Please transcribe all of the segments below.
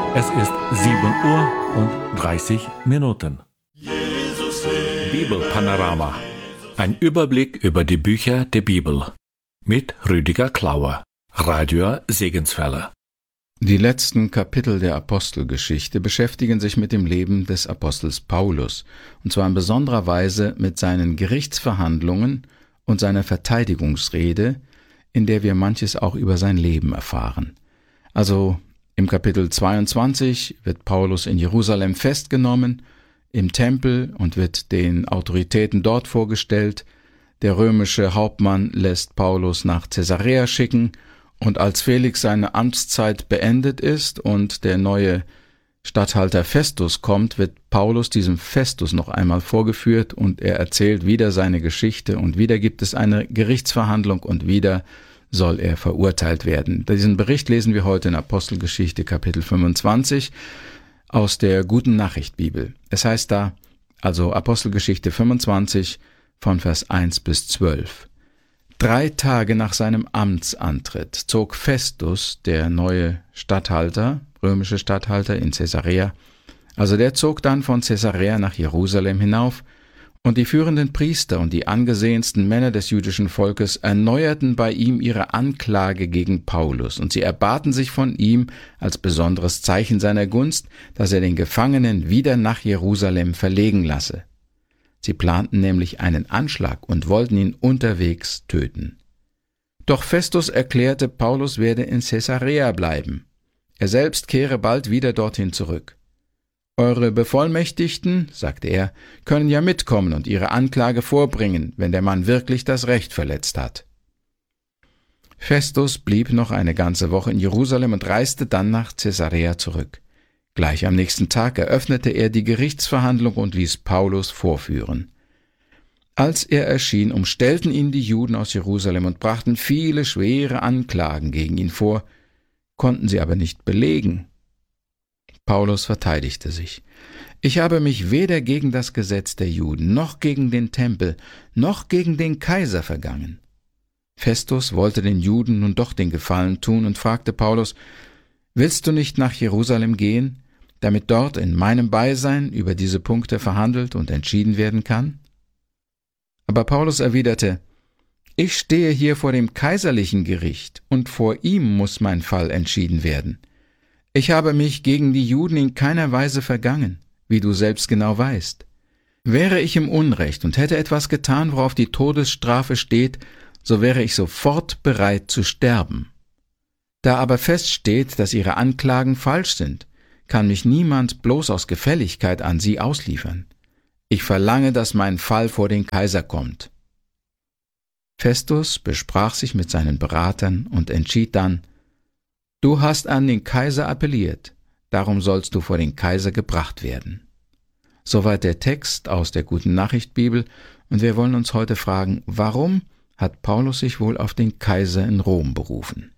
Es ist 7:30 Uhr. Bibelpanorama. Ein Überblick über die Bücher der Bibel. Mit Rüdiger Klauer, Radio Segenswelle. Die letzten Kapitel der Apostelgeschichte beschäftigen sich mit dem Leben des Apostels Paulus, und zwar in besonderer Weise mit seinen Gerichtsverhandlungen und seiner Verteidigungsrede, in der wir manches auch über sein Leben erfahren. Also im Kapitel 22 wird Paulus in Jerusalem festgenommen, im Tempel, und wird den Autoritäten dort vorgestellt. Der römische Hauptmann lässt Paulus nach Caesarea schicken, und als Felix seine Amtszeit beendet ist und der neue Statthalter Festus kommt, wird Paulus diesem Festus noch einmal vorgeführt, und er erzählt wieder seine Geschichte, und wieder gibt es eine Gerichtsverhandlung, und wieder soll er verurteilt werden. Diesen Bericht lesen wir heute in Apostelgeschichte Kapitel 25 aus der Guten Nachricht Bibel. Es heißt da, also Apostelgeschichte 25 von Vers 1 bis 12. 3 Tage nach seinem Amtsantritt zog Festus, der neue Statthalter, römische Statthalter in Caesarea, also der zog dann von Caesarea nach Jerusalem hinauf, und die führenden Priester und die angesehensten Männer des jüdischen Volkes erneuerten bei ihm ihre Anklage gegen Paulus, und sie erbaten sich von ihm als besonderes Zeichen seiner Gunst, dass er den Gefangenen wieder nach Jerusalem verlegen lasse. Sie planten nämlich einen Anschlag und wollten ihn unterwegs töten. Doch Festus erklärte, Paulus werde in Caesarea bleiben. Er selbst kehre bald wieder dorthin zurück. »Eure Bevollmächtigten«, sagte er, »können ja mitkommen und ihre Anklage vorbringen, wenn der Mann wirklich das Recht verletzt hat.« Festus blieb noch eine ganze Woche in Jerusalem und reiste dann nach Caesarea zurück. Gleich am nächsten Tag eröffnete er die Gerichtsverhandlung und ließ Paulus vorführen. Als er erschien, umstellten ihn die Juden aus Jerusalem und brachten viele schwere Anklagen gegen ihn vor, konnten sie aber nicht belegen. Paulus verteidigte sich. »Ich habe mich weder gegen das Gesetz der Juden, noch gegen den Tempel, noch gegen den Kaiser vergangen.« Festus wollte den Juden nun doch den Gefallen tun und fragte Paulus, »Willst du nicht nach Jerusalem gehen, damit dort in meinem Beisein über diese Punkte verhandelt und entschieden werden kann?« Aber Paulus erwiderte, »Ich stehe hier vor dem kaiserlichen Gericht, und vor ihm muss mein Fall entschieden werden. Ich habe mich gegen die Juden in keiner Weise vergangen, wie du selbst genau weißt. Wäre ich im Unrecht und hätte etwas getan, worauf die Todesstrafe steht, so wäre ich sofort bereit zu sterben. Da aber feststeht, dass ihre Anklagen falsch sind, kann mich niemand bloß aus Gefälligkeit an sie ausliefern. Ich verlange, dass mein Fall vor den Kaiser kommt.« Festus besprach sich mit seinen Beratern und entschied dann, »Du hast an den Kaiser appelliert, darum sollst du vor den Kaiser gebracht werden.« Soweit der Text aus der Guten Nachricht Bibel, und wir wollen uns heute fragen, warum hat Paulus sich wohl auf den Kaiser in Rom berufen?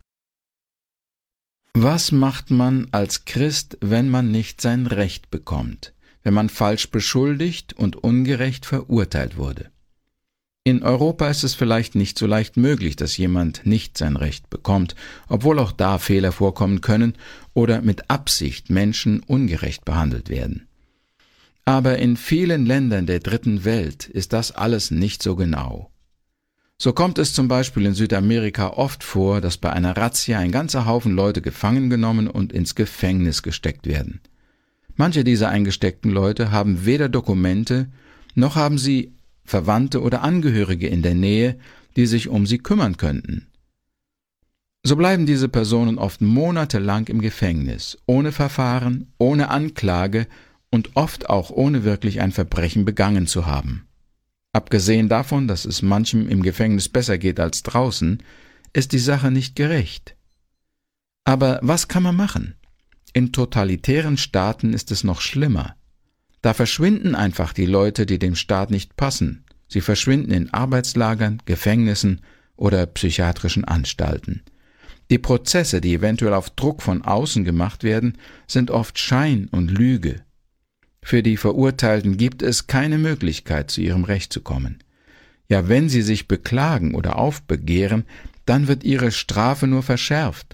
Was macht man als Christ, wenn man nicht sein Recht bekommt, wenn man falsch beschuldigt und ungerecht verurteilt wurde? In Europa ist es vielleicht nicht so leicht möglich, dass jemand nicht sein Recht bekommt, obwohl auch da Fehler vorkommen können oder mit Absicht Menschen ungerecht behandelt werden. Aber in vielen Ländern der Dritten Welt ist das alles nicht so genau. So kommt es zum Beispiel in Südamerika oft vor, dass bei einer Razzia ein ganzer Haufen Leute gefangen genommen und ins Gefängnis gesteckt werden. Manche dieser eingesteckten Leute haben weder Dokumente, noch haben sie Verwandte oder Angehörige in der Nähe, die sich um sie kümmern könnten. So bleiben diese Personen oft monatelang im Gefängnis, ohne Verfahren, ohne Anklage und oft auch ohne wirklich ein Verbrechen begangen zu haben. Abgesehen davon, dass es manchem im Gefängnis besser geht als draußen, ist die Sache nicht gerecht. Aber was kann man machen? In totalitären Staaten ist es noch schlimmer. Da verschwinden einfach die Leute, die dem Staat nicht passen. Sie verschwinden in Arbeitslagern, Gefängnissen oder psychiatrischen Anstalten. Die Prozesse, die eventuell auf Druck von außen gemacht werden, sind oft Schein und Lüge. Für die Verurteilten gibt es keine Möglichkeit, zu ihrem Recht zu kommen. Ja, wenn sie sich beklagen oder aufbegehren, dann wird ihre Strafe nur verschärft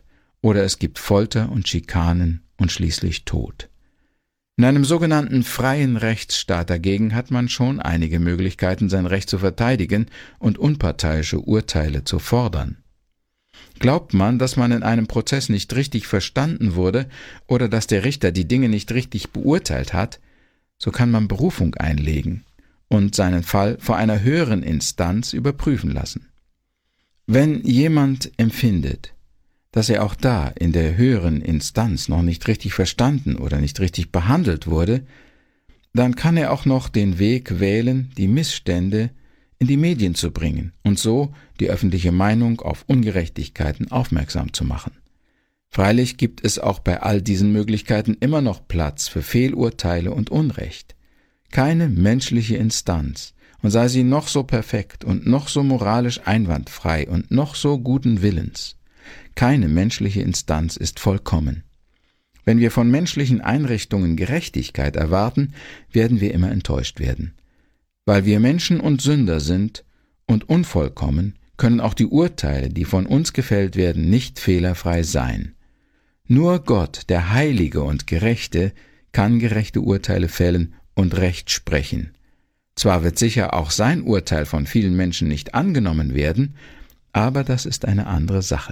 oder es gibt Folter und Schikanen und schließlich Tod. In einem sogenannten freien Rechtsstaat dagegen hat man schon einige Möglichkeiten, sein Recht zu verteidigen und unparteiische Urteile zu fordern. Glaubt man, dass man in einem Prozess nicht richtig verstanden wurde oder dass der Richter die Dinge nicht richtig beurteilt hat, so kann man Berufung einlegen und seinen Fall vor einer höheren Instanz überprüfen lassen. Wenn jemand empfindet, dass er auch da in der höheren Instanz noch nicht richtig verstanden oder nicht richtig behandelt wurde, dann kann er auch noch den Weg wählen, die Missstände in die Medien zu bringen und so die öffentliche Meinung auf Ungerechtigkeiten aufmerksam zu machen. Freilich gibt es auch bei all diesen Möglichkeiten immer noch Platz für Fehlurteile und Unrecht. Keine menschliche Instanz, und sei sie noch so perfekt und noch so moralisch einwandfrei und noch so guten Willens, keine menschliche Instanz ist vollkommen. Wenn wir von menschlichen Einrichtungen Gerechtigkeit erwarten, werden wir immer enttäuscht werden. Weil wir Menschen und Sünder sind und unvollkommen, können auch die Urteile, die von uns gefällt werden, nicht fehlerfrei sein. Nur Gott, der Heilige und Gerechte, kann gerechte Urteile fällen und Recht sprechen. Zwar wird sicher auch sein Urteil von vielen Menschen nicht angenommen werden, aber das ist eine andere Sache.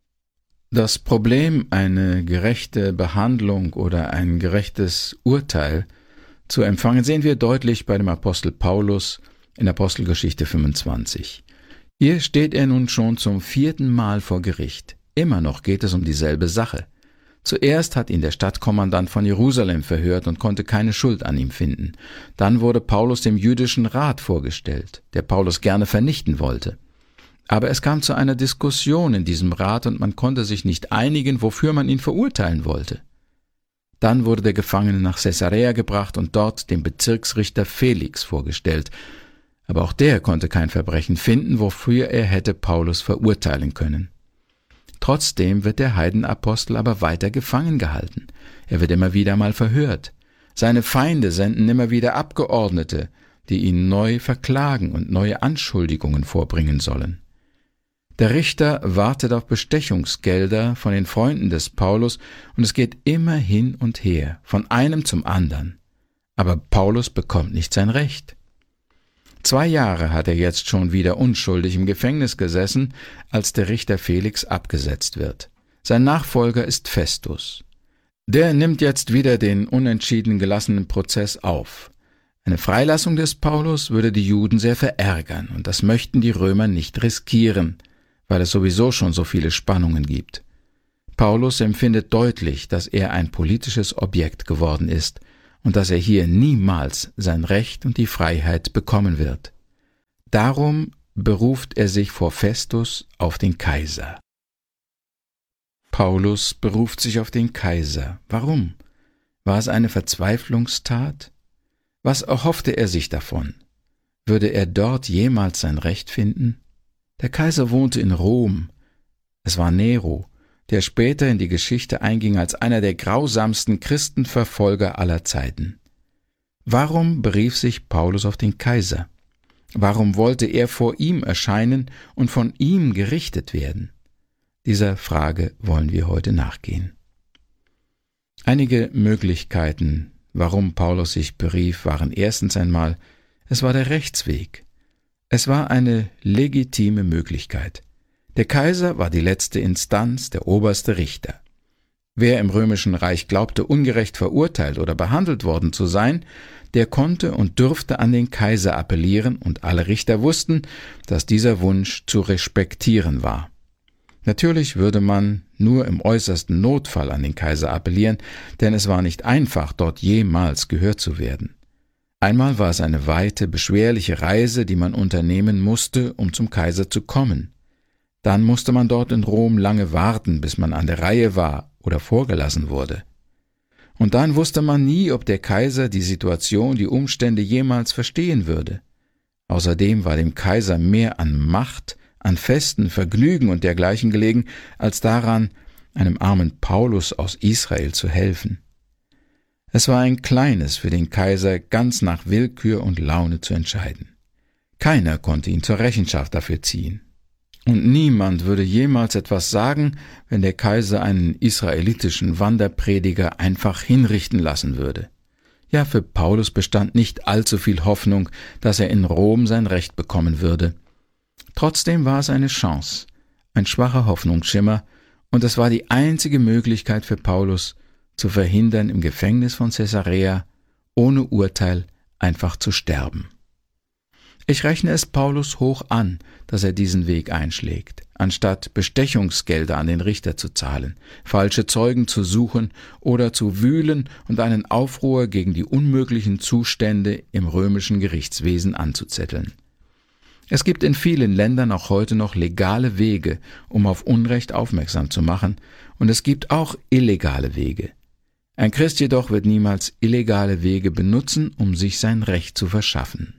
Das Problem, eine gerechte Behandlung oder ein gerechtes Urteil zu empfangen, sehen wir deutlich bei dem Apostel Paulus in Apostelgeschichte 25. Hier steht er nun schon zum 4. Mal vor Gericht. Immer noch geht es um dieselbe Sache. Zuerst hat ihn der Stadtkommandant von Jerusalem verhört und konnte keine Schuld an ihm finden. Dann wurde Paulus dem jüdischen Rat vorgestellt, der Paulus gerne vernichten wollte. Aber es kam zu einer Diskussion in diesem Rat und man konnte sich nicht einigen, wofür man ihn verurteilen wollte. Dann wurde der Gefangene nach Caesarea gebracht und dort dem Bezirksrichter Felix vorgestellt. Aber auch der konnte kein Verbrechen finden, wofür er hätte Paulus verurteilen können. Trotzdem wird der Heidenapostel aber weiter gefangen gehalten. Er wird immer wieder mal verhört. Seine Feinde senden immer wieder Abgeordnete, die ihn neu verklagen und neue Anschuldigungen vorbringen sollen. Der Richter wartet auf Bestechungsgelder von den Freunden des Paulus und es geht immer hin und her, von einem zum anderen. Aber Paulus bekommt nicht sein Recht. 2 Jahre hat er jetzt schon wieder unschuldig im Gefängnis gesessen, als der Richter Felix abgesetzt wird. Sein Nachfolger ist Festus. Der nimmt jetzt wieder den unentschieden gelassenen Prozess auf. Eine Freilassung des Paulus würde die Juden sehr verärgern und das möchten die Römer nicht riskieren, weil es sowieso schon so viele Spannungen gibt. Paulus empfindet deutlich, dass er ein politisches Objekt geworden ist und dass er hier niemals sein Recht und die Freiheit bekommen wird. Darum beruft er sich vor Festus auf den Kaiser. Paulus beruft sich auf den Kaiser. Warum? War es eine Verzweiflungstat? Was erhoffte er sich davon? Würde er dort jemals sein Recht finden? Der Kaiser wohnte in Rom. Es war Nero, der später in die Geschichte einging als einer der grausamsten Christenverfolger aller Zeiten. Warum berief sich Paulus auf den Kaiser? Warum wollte er vor ihm erscheinen und von ihm gerichtet werden? Dieser Frage wollen wir heute nachgehen. Einige Möglichkeiten, warum Paulus sich berief, waren erstens einmal, es war der Rechtsweg. Es war eine legitime Möglichkeit. Der Kaiser war die letzte Instanz, der oberste Richter. Wer im Römischen Reich glaubte, ungerecht verurteilt oder behandelt worden zu sein, der konnte und durfte an den Kaiser appellieren und alle Richter wussten, dass dieser Wunsch zu respektieren war. Natürlich würde man nur im äußersten Notfall an den Kaiser appellieren, denn es war nicht einfach, dort jemals gehört zu werden. Einmal war es eine weite, beschwerliche Reise, die man unternehmen musste, um zum Kaiser zu kommen. Dann musste man dort in Rom lange warten, bis man an der Reihe war oder vorgelassen wurde. Und dann wusste man nie, ob der Kaiser die Situation, die Umstände jemals verstehen würde. Außerdem war dem Kaiser mehr an Macht, an Festen, Vergnügen und dergleichen gelegen, als daran, einem armen Paulus aus Israel zu helfen. Es war ein kleines für den Kaiser, ganz nach Willkür und Laune zu entscheiden. Keiner konnte ihn zur Rechenschaft dafür ziehen. Und niemand würde jemals etwas sagen, wenn der Kaiser einen israelitischen Wanderprediger einfach hinrichten lassen würde. Ja, für Paulus bestand nicht allzu viel Hoffnung, dass er in Rom sein Recht bekommen würde. Trotzdem war es eine Chance, ein schwacher Hoffnungsschimmer, und es war die einzige Möglichkeit für Paulus, zu verhindern, im Gefängnis von Caesarea ohne Urteil einfach zu sterben. Ich rechne es Paulus hoch an, dass er diesen Weg einschlägt, anstatt Bestechungsgelder an den Richter zu zahlen, falsche Zeugen zu suchen oder zu wühlen und einen Aufruhr gegen die unmöglichen Zustände im römischen Gerichtswesen anzuzetteln. Es gibt in vielen Ländern auch heute noch legale Wege, um auf Unrecht aufmerksam zu machen, und es gibt auch illegale Wege. Ein Christ jedoch wird niemals illegale Wege benutzen, um sich sein Recht zu verschaffen.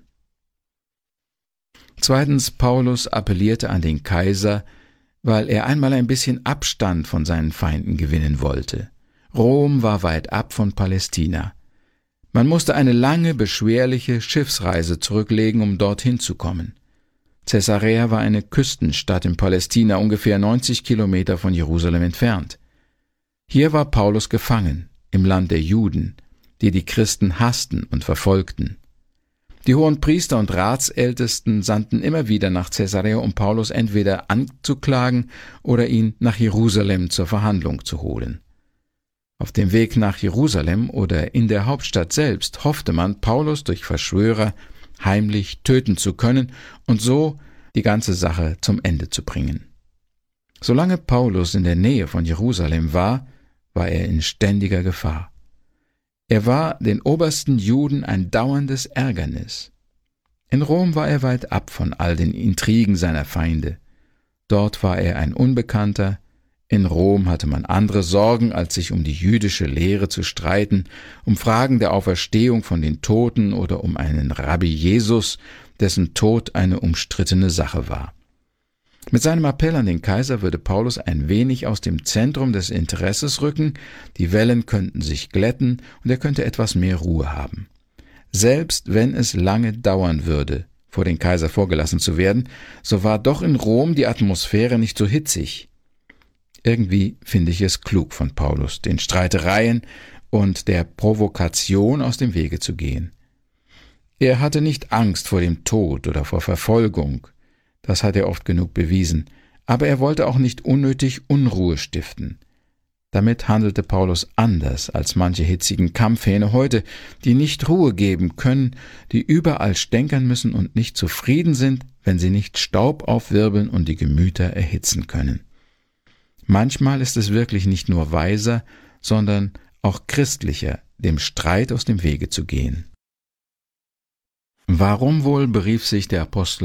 Zweitens, Paulus appellierte an den Kaiser, weil er einmal ein bisschen Abstand von seinen Feinden gewinnen wollte. Rom war weit ab von Palästina. Man musste eine lange, beschwerliche Schiffsreise zurücklegen, um dorthin zu kommen. Caesarea war eine Küstenstadt in Palästina, ungefähr 90 Kilometer von Jerusalem entfernt. Hier war Paulus gefangen, im Land der Juden, die die Christen hassten und verfolgten. Die hohen Priester und Ratsältesten sandten immer wieder nach Caesarea, um Paulus entweder anzuklagen oder ihn nach Jerusalem zur Verhandlung zu holen. Auf dem Weg nach Jerusalem oder in der Hauptstadt selbst hoffte man, Paulus durch Verschwörer heimlich töten zu können und so die ganze Sache zum Ende zu bringen. Solange Paulus in der Nähe von Jerusalem war, war er in ständiger Gefahr. Er war den obersten Juden ein dauerndes Ärgernis. In Rom war er weit ab von all den Intrigen seiner Feinde. Dort war er ein Unbekannter. In Rom hatte man andere Sorgen, als sich um die jüdische Lehre zu streiten, um Fragen der Auferstehung von den Toten oder um einen Rabbi Jesus, dessen Tod eine umstrittene Sache war. Mit seinem Appell an den Kaiser würde Paulus ein wenig aus dem Zentrum des Interesses rücken, die Wellen könnten sich glätten und er könnte etwas mehr Ruhe haben. Selbst wenn es lange dauern würde, vor den Kaiser vorgelassen zu werden, so war doch in Rom die Atmosphäre nicht so hitzig. Irgendwie finde ich es klug von Paulus, den Streitereien und der Provokation aus dem Wege zu gehen. Er hatte nicht Angst vor dem Tod oder vor Verfolgung, das hat er oft genug bewiesen, aber er wollte auch nicht unnötig Unruhe stiften. Damit handelte Paulus anders als manche hitzigen Kampfhähne heute, die nicht Ruhe geben können, die überall stänkern müssen und nicht zufrieden sind, wenn sie nicht Staub aufwirbeln und die Gemüter erhitzen können. Manchmal ist es wirklich nicht nur weiser, sondern auch christlicher, dem Streit aus dem Wege zu gehen. Warum wohl berief sich der Apostel